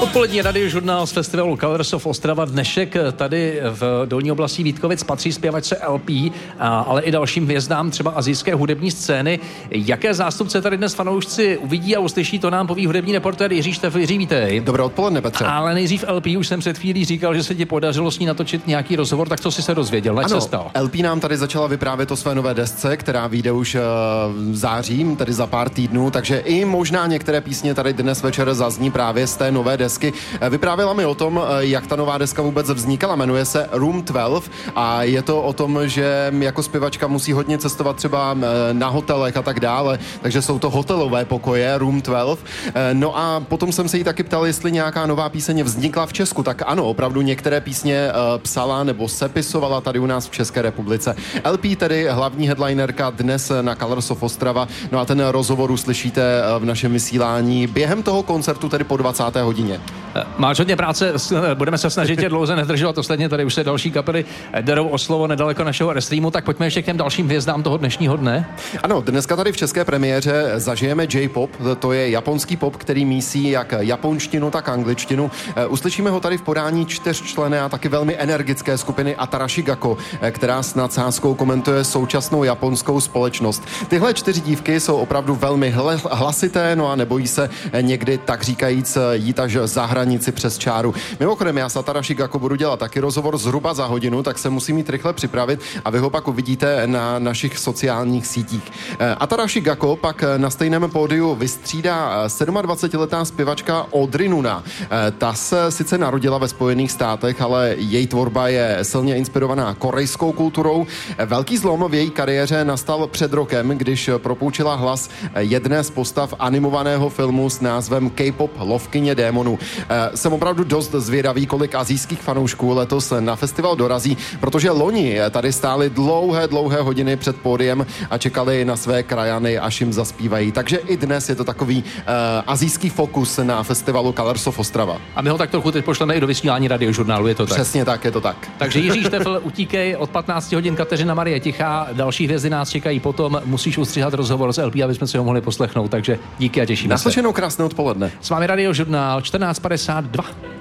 Odpolední radiožurnál z festivalu Colors of Ostrava. Dnešek tady v dolní oblasti Vítkovic patří zpěvačce LP, ale i dalším hvězdám třeba asijské hudební scény. Jaké zástupce tady dnes fanoušci uvidí a uslyší, to nám poví hudební reportér Jiří Štefl. Jiří, vítej. Dobré odpoledne, Petře. Ale nejdřív LP, už jsem před chvílí říkal, že se ti podařilo s ní natočit nějaký rozhovor, tak co jsi se dozvěděl? Ať se stalo? LP nám tady začala vyprávět o své nové desce, která vyjde už v září, tedy za pár týdnů, takže i možná některé písně tady dnes večer zazní právě z té nové desky. Vyprávěla mi o tom, jak ta nová deska vůbec vznikala, jmenuje se Room 12 a je to o tom, že jako zpěvačka musí hodně cestovat třeba na hotelech a tak dále, takže jsou to hotelové pokoje, Room 12. No a potom jsem se jí taky ptal, jestli nějaká nová píseň vznikla v Česku, tak ano, opravdu některé písně psala nebo sepisovala tady u nás v České republice. LP tedy hlavní headlinerka dnes na Colors of Ostrava, no a ten rozhovor uslyšíte v našem vysílání během toho koncertu, tedy po 20. hodině. Máš hodně práce, budeme se snažit tě dlouze nedržovat, ostatně tady už se další kapely derou o slovo nedaleko našeho restreamu, tak pojďme ještě k těm dalším hvězdám toho dnešního dne. Ano, dneska tady v české premiéře zažijeme J-pop, to je japonský pop, který mísí jak japonštinu, tak angličtinu. Uslyšíme ho tady v podání čtyřčlenné a taky velmi energické skupiny Atarashi Gakko, která s nadsázkou komentuje současnou japonskou společnost. Tyhle 4 dívky jsou opravdu velmi hlasité, no a nebojí se někdy tak říkajíc jít až za hranici přes čáru. Mimochodem, já s Atarashi Gakko budu dělat taky rozhovor zhruba za hodinu, tak se musím jít rychle připravit a vy ho pak uvidíte na našich sociálních sítích. Atarashi Gakko pak na stejném pódiu vystřídá 27letá zpěvačka Audrey Nuna. Ta se sice narodila ve Spojených státech, ale její tvorba je silně inspirovaná korejskou kulturou. Velký zlom v její kariéře nastal před rokem, když propůjčila hlas jedné z postav animovaného filmu s názvem K-pop Lovkyně démonů. Jsem opravdu dost zvědavý, kolik asijských fanoušků letos na festival dorazí, protože loni tady stáli dlouhé hodiny před pódiem a čekali na své krajany, až jim zaspívají. Takže i dnes je to takový asijský fokus na festivalu Colors of Ostrava. A my ho tak trochu teď pošleme i do vysílání radiožurnálu, je to tak? Přesně tak, je to tak. Takže Jiří Štefl, utíkej, od 15 hodin Kateřina Marie Tichá, další hvězdy nás čekají potom, musíš ustřihat rozhovor s LP, aby jsme si ho mohli poslechnout, takže díky a těšíme se. Naslyšenou, krásné odpoledne. S vámi radiožurnál 1452.